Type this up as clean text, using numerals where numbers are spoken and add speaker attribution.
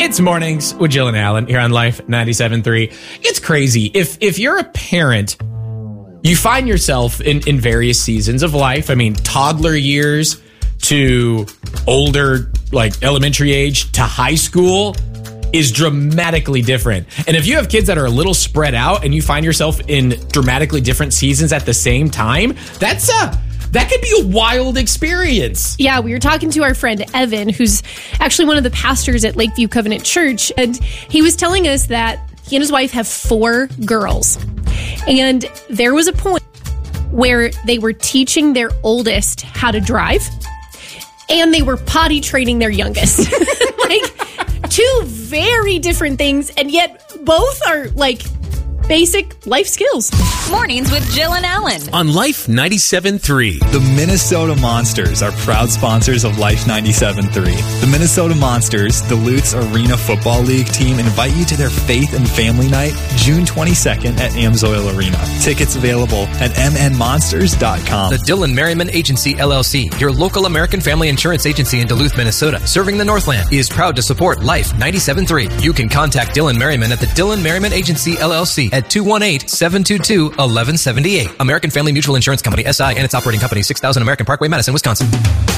Speaker 1: It's Mornings with Jill and Alan here on Life 97.3. It's crazy. If you're a parent, you find yourself in various seasons of life. I mean, toddler years to older, like elementary age to high school is dramatically different. And if you have kids that are a little spread out and you find yourself in dramatically different seasons at the same time, that could be a wild experience.
Speaker 2: Yeah, we were talking to our friend Evan, who's actually one of the pastors at Lakeview Covenant Church, and he was telling us that he and his wife have 4 girls. And there was a point where they were teaching their oldest how to drive, and they were potty training their youngest. Like, 2 very different things, and yet both are like basic life skills.
Speaker 3: Mornings with Jill and Alan
Speaker 4: on Life 97.3.
Speaker 5: The Minnesota Monsters are proud sponsors of Life 97.3. The Minnesota Monsters, the Lutz Arena Football League team, invite you to their Faith and Family Night, June 22nd at Amsoil Arena. Tickets available at mnmonsters.com.
Speaker 4: The Dillon Merriman Agency, LLC, your local American family insurance agency in Duluth, Minnesota, serving the Northland, is proud to support Life 97.3. You can contact Dillon Merriman at the Dillon Merriman Agency, LLC at 218-722-1178. American Family Mutual Insurance Company, SI, and its operating company, 6000 American Parkway, Madison, Wisconsin.